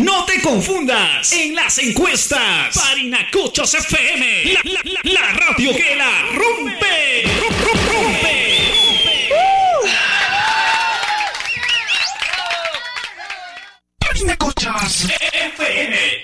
No te confundas en las encuestas. Parinacochos FM, la radio que la rompe. Parinacochos FM.